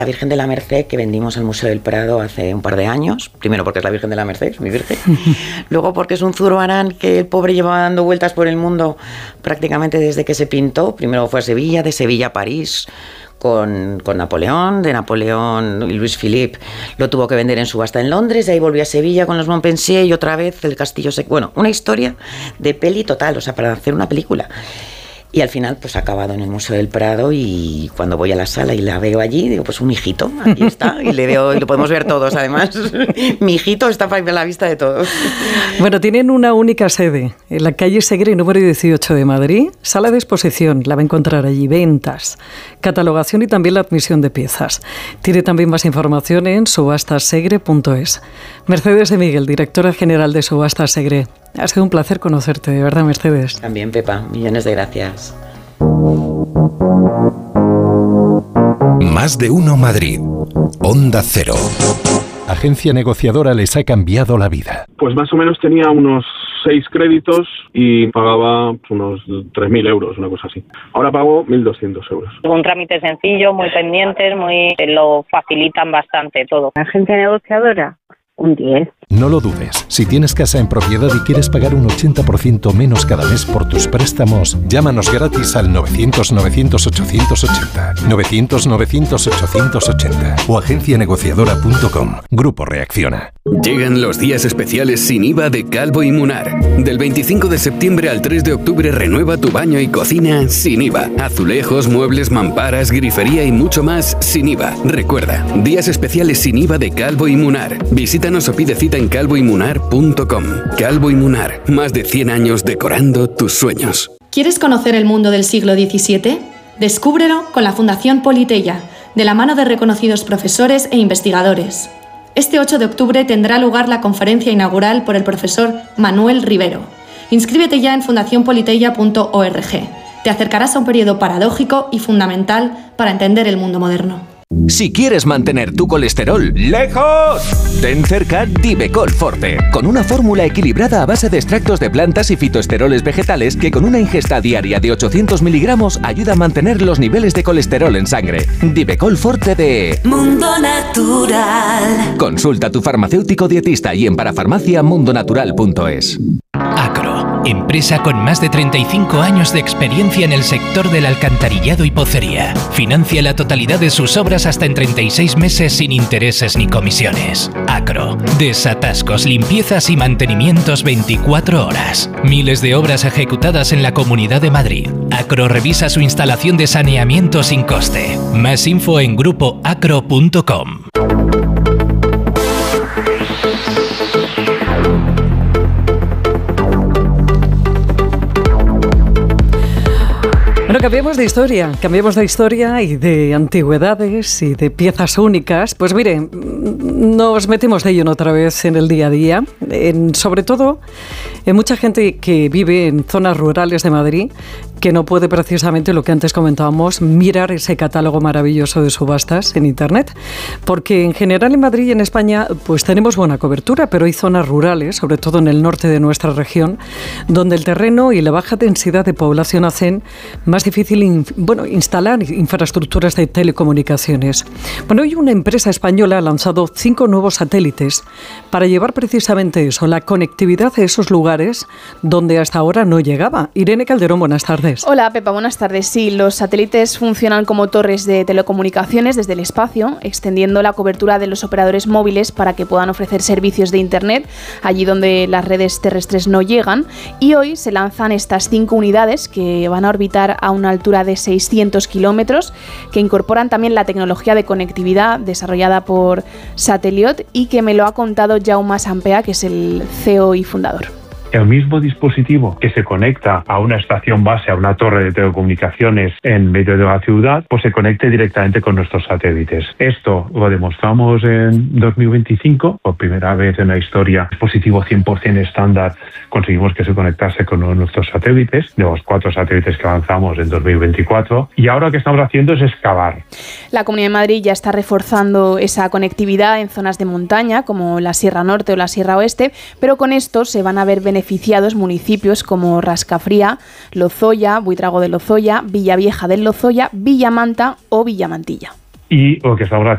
La Virgen de la Merced que vendimos al Museo del Prado hace un par de años. Primero porque es la Virgen de la Merced, es mi Virgen. Luego porque es un zurbarán que el pobre llevaba dando vueltas por el mundo prácticamente desde que se pintó. Primero fue a Sevilla, de Sevilla a París, con Napoleón, de Napoleón y Luis Philippe lo tuvo que vender en subasta en Londres, de ahí volvió a Sevilla con los Montpensier y otra vez el castillo bueno, una historia de peli total, o sea, para hacer una película. Y al final pues ha acabado en el Museo del Prado, y cuando voy a la sala y la veo allí, digo, pues un hijito, aquí está, y le veo, y lo podemos ver todos además. Mi hijito está a la vista de todos. Bueno, tienen una única sede en la calle Segre número 18 de Madrid, sala de exposición, la va a encontrar allí, ventas, catalogación y también la admisión de piezas. Tiene también más información en subastasegre.es. Mercedes de Miguel, directora general de Subastas Segre. Ha sido un placer conocerte, de verdad, Mercedes. También, Pepa, millones de gracias. Más de uno Madrid. Onda Cero. Agencia negociadora les ha cambiado la vida. Pues más o menos tenía unos 6 créditos y pagaba unos 3.000 euros, una cosa así. Ahora pago 1.200 euros. Un trámite sencillo, muy pendientes, lo facilitan bastante todo. Agencia negociadora, un 10. No lo dudes. Si tienes casa en propiedad y quieres pagar un 80% menos cada mes por tus préstamos, llámanos gratis al 900-900-880, 900-900-880 o agencianegociadora.com. Grupo Reacciona. Llegan los días especiales sin IVA de Calvo y Munar. Del 25 de septiembre al 3 de octubre renueva tu baño y cocina sin IVA. Azulejos, muebles, mamparas, grifería y mucho más sin IVA. Recuerda, días especiales sin IVA de Calvo y Munar. Visítanos o pide cita en calvoymunar.com. Calvo y Munar, más de 100 años decorando tus sueños. ¿Quieres conocer el mundo del siglo XVII? Descúbrelo con la Fundación Politeia, de la mano de reconocidos profesores e investigadores. Este 8 de octubre tendrá lugar la conferencia inaugural por el profesor Manuel Rivero. Inscríbete ya en fundacionpoliteia.org. Te acercarás a un periodo paradójico y fundamental para entender el mundo moderno. Si quieres mantener tu colesterol lejos, ten cerca Divecol Forte, con una fórmula equilibrada a base de extractos de plantas y fitoesteroles vegetales que con una ingesta diaria de 800 miligramos ayuda a mantener los niveles de colesterol en sangre. Divecol Forte de Mundo Natural. Consulta a tu farmacéutico dietista y en parafarmaciamundonatural.es. Acro, empresa con más de 35 años de experiencia en el sector del alcantarillado y pocería. Financia la totalidad de sus obras hasta en 36 meses sin intereses ni comisiones. Acro, desatascos, limpiezas y mantenimientos 24 horas. Miles de obras ejecutadas en la Comunidad de Madrid. Acro revisa su instalación de saneamiento sin coste. Más info en grupoacro.com. Bueno, cambiemos de historia y de antigüedades y de piezas únicas. Pues mire, nos metemos de lleno otra vez en el día a día, sobre todo en mucha gente que vive en zonas rurales de Madrid, que no puede precisamente, lo que antes comentábamos, mirar ese catálogo maravilloso de subastas en Internet. Porque en general en Madrid y en España pues tenemos buena cobertura, pero hay zonas rurales, sobre todo en el norte de nuestra región, donde el terreno y la baja densidad de población hacen más difícil instalar infraestructuras de telecomunicaciones. Bueno, hoy una empresa española ha lanzado 5 nuevos satélites para llevar precisamente eso, la conectividad a esos lugares donde hasta ahora no llegaba. Irene Calderón, buenas tardes. Hola Pepa, buenas tardes. Sí, los satélites funcionan como torres de telecomunicaciones desde el espacio, extendiendo la cobertura de los operadores móviles para que puedan ofrecer servicios de Internet allí donde las redes terrestres no llegan. Y hoy se lanzan estas 5 unidades que van a orbitar a una altura de 600 kilómetros, que incorporan también la tecnología de conectividad desarrollada por Sateliot y que me lo ha contado Jaume Sampea, que es el CEO y fundador. El mismo dispositivo que se conecta a una estación base, a una torre de telecomunicaciones en medio de la ciudad, pues se conecte directamente con nuestros satélites. Esto lo demostramos en 2025, por primera vez en la historia, dispositivo 100% estándar, conseguimos que se conectase con uno de nuestros satélites, de los 4 satélites que lanzamos en 2024, y ahora lo que estamos haciendo es excavar. La Comunidad de Madrid ya está reforzando esa conectividad en zonas de montaña, como la Sierra Norte o la Sierra Oeste, pero con esto se van a ver beneficiados municipios como Rascafría, Lozoya, Buitrago de Lozoya, Villavieja del Lozoya, Villamanta o Villamantilla. Y lo que estamos